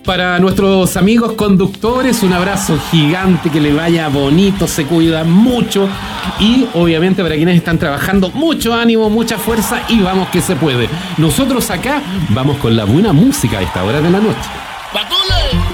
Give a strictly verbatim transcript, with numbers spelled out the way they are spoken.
Para nuestros amigos conductores, un abrazo gigante, que le vaya bonito, se cuidan mucho. Y obviamente para quienes están trabajando, mucho ánimo, mucha fuerza y vamos que se puede. Nosotros acá vamos con la buena música a esta hora de la noche. ¡Patule!